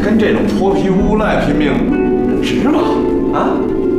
跟这种泼皮无赖拼命，值吗？啊？